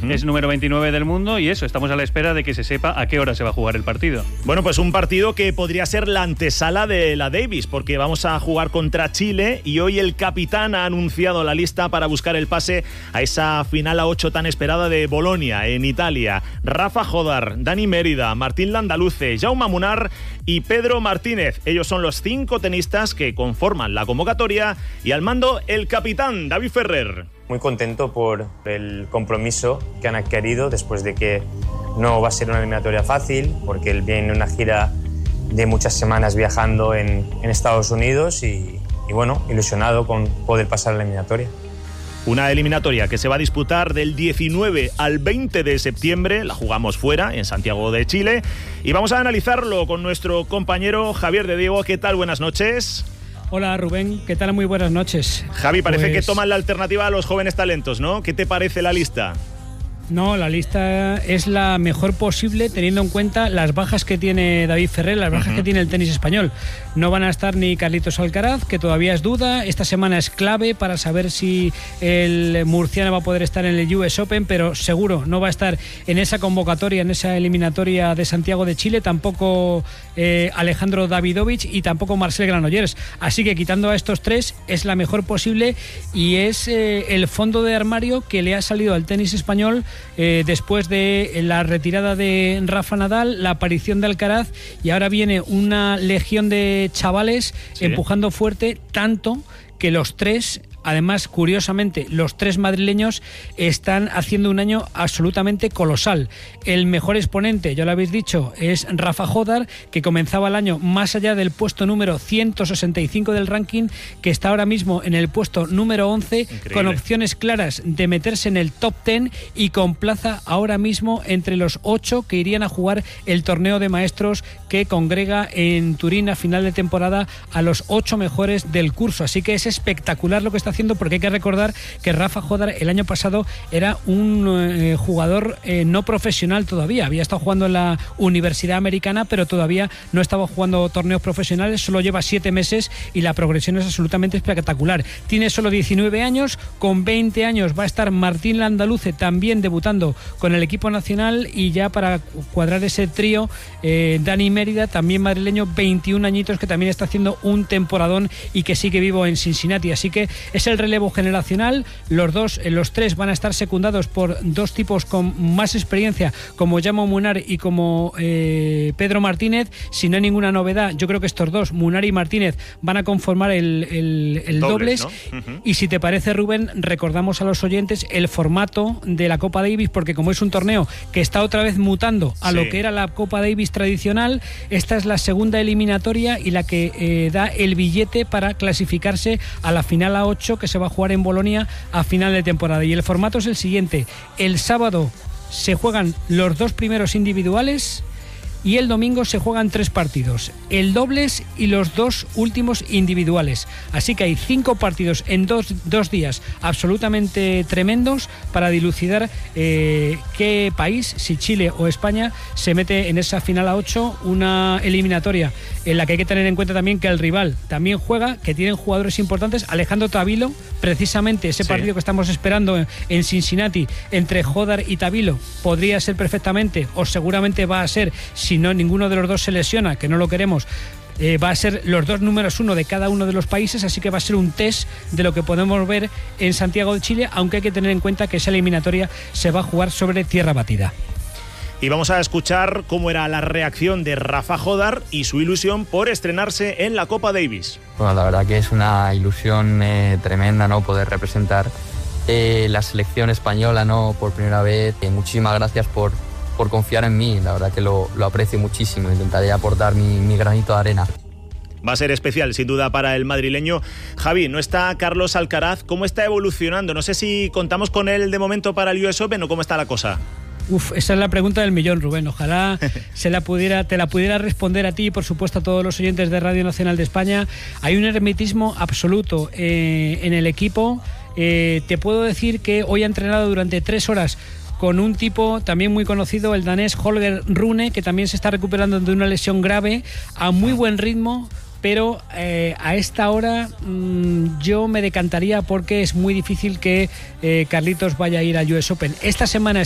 es número 29 del mundo y eso, estamos a la espera de que se sepa a qué hora se va a jugar el partido. Bueno, pues un partido que podría ser la antesala de la Davis, porque vamos a jugar contra Chile y hoy el capitán ha anunciado la lista para buscar el pase a esa final a 8 tan esperada de Bolonia, en Italia. Rafa Jódar, Dani Mérida, Martín Landaluce, Jaume Munar y Pedro Martínez. Ellos son los 5 tenistas que conforman la convocatoria y al mando el capitán David Ferrer. Muy contento por el compromiso que han adquirido después de que no va a ser una eliminatoria fácil, porque él viene una gira de muchas semanas viajando en Estados Unidos y bueno, ilusionado con poder pasar la eliminatoria. Una eliminatoria que se va a disputar del 19 al 20 de septiembre, la jugamos fuera, en Santiago de Chile, y vamos a analizarlo con nuestro compañero Javier de Diego. ¿Qué tal? Buenas noches. Hola Rubén, ¿qué tal? Muy buenas noches. Javi, parece que toman la alternativa a los jóvenes talentos, ¿no? ¿Qué te parece la lista? No, la lista es la mejor posible teniendo en cuenta las bajas que tiene David Ferrer, las bajas que tiene el tenis español. No van a estar ni Carlitos Alcaraz, que todavía es duda. Esta semana es clave para saber si el murciano va a poder estar en el US Open, pero seguro no va a estar en esa convocatoria, en esa eliminatoria de Santiago de Chile, tampoco Alejandro Davidovich y tampoco Marcel Granollers. Así que quitando a estos 3 es la mejor posible y es el fondo de armario que le ha salido al tenis español después de la retirada de Rafa Nadal, la aparición de Alcaraz, y ahora viene una legión de chavales empujando fuerte, tanto que los 3, además, curiosamente, los 3 madrileños están haciendo un año absolutamente colosal. El mejor exponente, ya lo habéis dicho, es Rafa Jódar, que comenzaba el año más allá del puesto número 165 del ranking, que está ahora mismo en el puesto número 11. Increíble. Con opciones claras de meterse en el top 10 y con plaza ahora mismo entre los 8 que irían a jugar el torneo de maestros que congrega en Turín a final de temporada a los 8 mejores del curso. Así que es espectacular lo que está haciendo, porque hay que recordar que Rafa Jódar el año pasado era un jugador no profesional todavía. Había estado jugando en la Universidad Americana, pero todavía no estaba jugando torneos profesionales. Solo lleva 7 meses y la progresión es absolutamente espectacular. Tiene solo 19 años, con 20 años va a estar Martín Landaluce también debutando con el equipo nacional, y ya para cuadrar ese trío, Dani Mérida, también madrileño, 21 añitos, que también está haciendo un temporadón y que sigue vivo en Cincinnati. Así que es el relevo generacional. Los 3 van a estar secundados por 2 tipos con más experiencia, como Jaume Munar y como Pedro Martínez. Si no hay ninguna novedad, yo creo que estos 2, Munar y Martínez, van a conformar el dobles, ¿no? Y si te parece, Rubén, recordamos a los oyentes el formato de la Copa Davis, porque como es un torneo que está otra vez mutando a lo que era la Copa Davis tradicional, esta es la segunda eliminatoria y la que da el billete para clasificarse a la final a 8 que se va a jugar en Bolonia a final de temporada. Y el formato es el siguiente: el sábado se juegan los 2 primeros individuales y el domingo se juegan 3 partidos, el dobles y los 2 últimos individuales. Así que hay 5 partidos en dos días absolutamente tremendos para dilucidar qué país, si Chile o España, se mete en esa final a 8, una eliminatoria en la que hay que tener en cuenta también que el rival también juega, que tienen jugadores importantes. Alejandro Tabilo, precisamente ese partido que estamos esperando en Cincinnati entre Jódar y Tabilo, podría ser perfectamente, o seguramente va a ser, si no ninguno de los 2 se lesiona, que no lo queremos, va a ser los 2 números 1 de cada uno de los países. Así que va a ser un test de lo que podemos ver en Santiago de Chile, aunque hay que tener en cuenta que esa eliminatoria se va a jugar sobre tierra batida. Y vamos a escuchar cómo era la reacción de Rafa Jódar y su ilusión por estrenarse en la Copa Davis. Bueno, la verdad que es una ilusión tremenda, ¿no?, poder representar la selección española, ¿no?, por primera vez. Muchísimas gracias por confiar en mí, la verdad que lo aprecio muchísimo. Intentaré aportar mi granito de arena. Va a ser especial, sin duda, para el madrileño. Javi, no está Carlos Alcaraz. ¿Cómo está evolucionando? No sé si contamos con él de momento para el US Open o cómo está la cosa. Esa es la pregunta del millón, Rubén. Ojalá te la pudiera responder a ti y, por supuesto, a todos los oyentes de Radio Nacional de España. Hay un hermetismo absoluto en el equipo. Te puedo decir que hoy ha entrenado durante 3 horas con un tipo también muy conocido, el danés Holger Rune, que también se está recuperando de una lesión grave, a muy buen ritmo. Pero a esta hora yo me decantaría porque es muy difícil que Carlitos vaya a ir al US Open. Esta semana